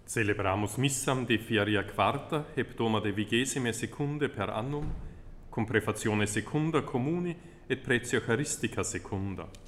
Celebramus missam de fiaria quarta, heptoma de 22 per annum, cum prefazione secunda communi et pretio charistica secunda.